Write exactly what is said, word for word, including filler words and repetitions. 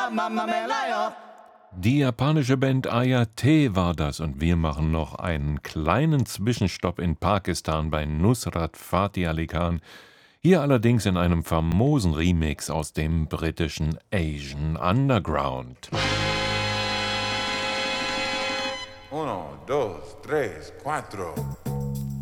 Die japanische Band Ayate war das und wir machen noch einen kleinen Zwischenstopp in Pakistan bei Nusrat Fateh Ali Khan. Hier allerdings in einem famosen Remix aus dem britischen Asian Underground. Uno, dos, tres, cuatro.